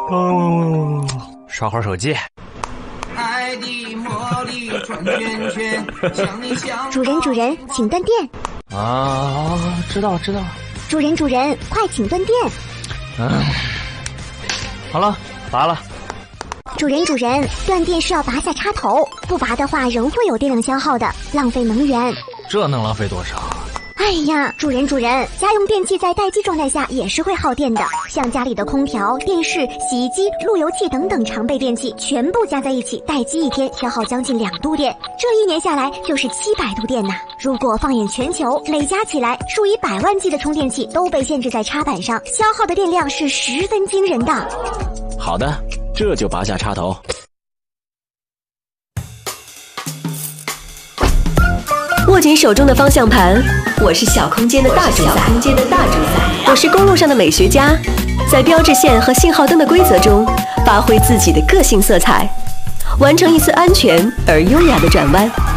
刷会儿手机。 爱的魔力转圈圈，想你想。 主人，请断电。 啊，知道。 主人，快请断电。 好了，拔了。 主人，断电是要拔下插头，不拔的话仍会有电量消耗的，浪费能源。 这能浪费多少？ 哎呀，主人，家用电器在待机状态下也是会耗电的，像家里的空调、电视、洗衣机、路由器等等常备电器，全部加在一起，待机1天消耗将近2度电，这1年下来就是700度电呐。如果放眼全球，累加起来，数以百万计的充电器都被限制在插板上，消耗的电量是十分惊人的。 好的，这就拔下插头。 握紧手中的方向盘，我是小空间的大主宰。我是公路上的美学家，在标志线和信号灯的规则中，发挥自己的个性色彩，完成一次安全而优雅的转弯。